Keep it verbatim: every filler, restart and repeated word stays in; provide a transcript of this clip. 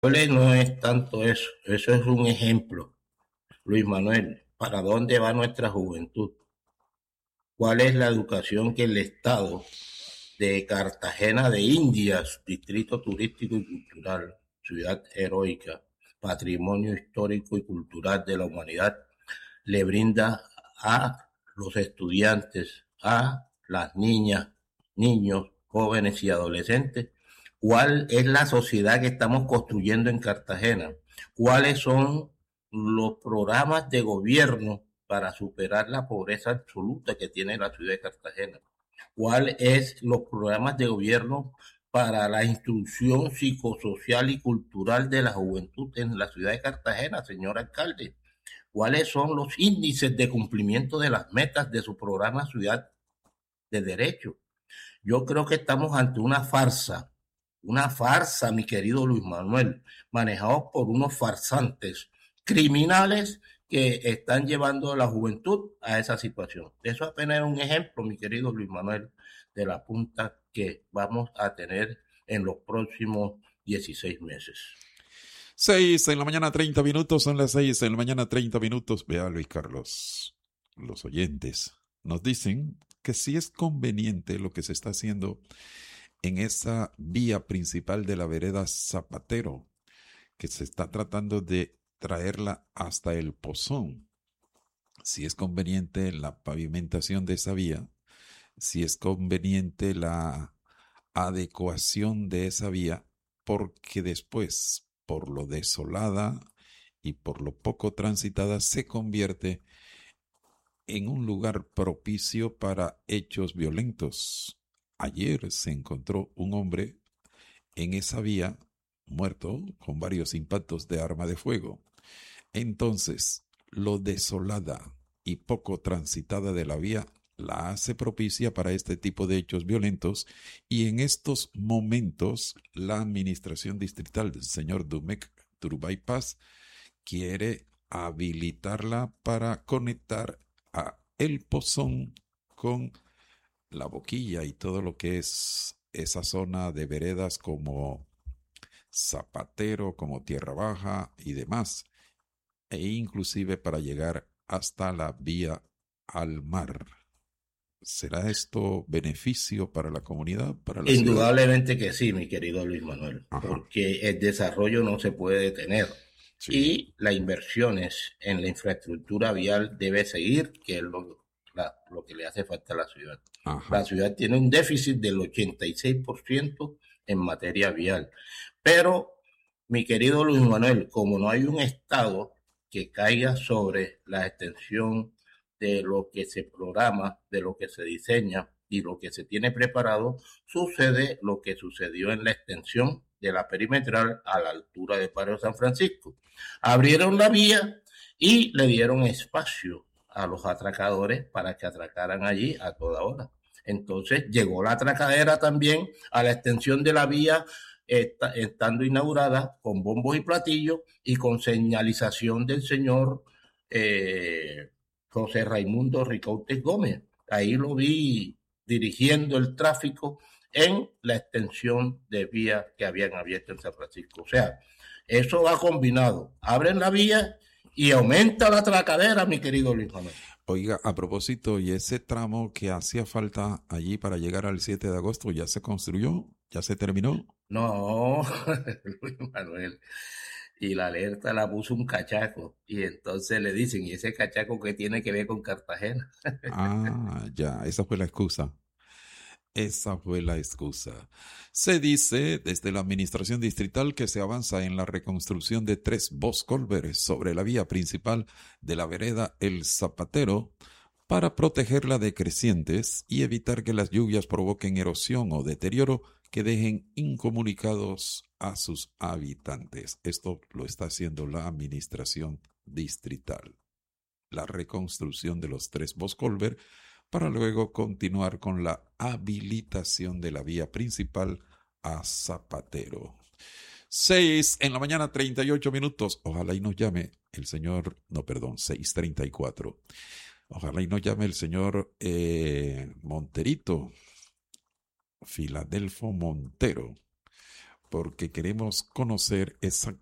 No es tanto eso, eso es un ejemplo, Luis Manuel, ¿para dónde va nuestra juventud? ¿Cuál es la educación que el Estado de Cartagena de Indias, distrito turístico y cultural, ciudad heroica, patrimonio histórico y cultural de la humanidad, le brinda a los estudiantes, a las niñas, niños, jóvenes y adolescentes? ¿Cuál es la sociedad que estamos construyendo en Cartagena? ¿Cuáles son los programas de gobierno para superar la pobreza absoluta que tiene la ciudad de Cartagena? ¿Cuáles es los programas de gobierno para la instrucción psicosocial y cultural de la juventud en la ciudad de Cartagena, señor alcalde? ¿Cuáles son los índices de cumplimiento de las metas de su programa Ciudad de Derecho? Yo creo que estamos ante una farsa, una farsa, mi querido Luis Manuel, manejados por unos farsantes criminales que están llevando a la juventud a esa situación. Eso apenas es un ejemplo, mi querido Luis Manuel, de la punta que vamos a tener en los próximos dieciséis meses. Seis en la mañana, treinta minutos, son las seis en la mañana, treinta minutos. Vea, Luis Carlos, los oyentes nos dicen que si es conveniente lo que se está haciendo en esa vía principal de la vereda Zapatero, que se está tratando de traerla hasta el Pozón. Si es conveniente la pavimentación de esa vía, si es conveniente la adecuación de esa vía, porque después, por lo desolada y por lo poco transitada, se convierte en un lugar propicio para hechos violentos. Ayer se encontró un hombre en esa vía muerto con varios impactos de arma de fuego. Entonces, lo desolada y poco transitada de la vía la hace propicia para este tipo de hechos violentos, y en estos momentos la administración distrital del señor Dumec Turbay Paz quiere habilitarla para conectar a El Pozón con La Boquilla y todo lo que es esa zona de veredas como Zapatero, como Tierra Baja y demás, e inclusive para llegar hasta la vía al mar. ¿Será esto beneficio para la comunidad, para la ciudad? Indudablemente que sí, mi querido Luis Manuel, Ajá. porque el desarrollo no se puede detener. Sí. Y las inversiones en la infraestructura vial debe seguir, que es lo, la, lo que le hace falta a la ciudad. Ajá. La ciudad tiene un déficit del ochenta y seis por ciento en materia vial. Pero, mi querido Luis Manuel, como no hay un Estado que caiga sobre la extensión de lo que se programa, de lo que se diseña y lo que se tiene preparado, sucede lo que sucedió en la extensión de la perimetral a la altura del barrio San Francisco. Abrieron la vía y le dieron espacio a los atracadores para que atracaran allí a toda hora. Entonces llegó la atracadera también a la extensión de la vía, Está, estando inaugurada con bombos y platillos y con señalización del señor eh, José Raimundo Ricaurte Gómez. Ahí lo vi dirigiendo el tráfico en la extensión de vía que habían abierto en San Francisco. O sea, eso va combinado. Abren la vía y aumenta la atracadera, mi querido Luis Manuel. Oiga, a propósito, ¿y ese tramo que hacía falta allí para llegar al siete de agosto ya se construyó? ¿Ya se terminó? No, Luis Manuel. Y la alerta la puso un cachaco. Y entonces le dicen, ¿y ese cachaco qué tiene que ver con Cartagena? Ah, ya, esa fue la excusa. Esa fue la excusa. Se dice desde la administración distrital que se avanza en la reconstrucción de tres boscolveres sobre la vía principal de la vereda El Zapatero para protegerla de crecientes y evitar que las lluvias provoquen erosión o deterioro que dejen incomunicados a sus habitantes. Esto lo está haciendo la administración distrital. La reconstrucción de los tres boscolver para luego continuar con la habilitación de la vía principal a Zapatero. Seis en la mañana, treinta y ocho minutos. Ojalá y nos llame el señor, no, perdón, seis treinta y cuatro. Ojalá y nos llame el señor eh, Monterito, Filadelfo Montero, porque queremos conocer exactamente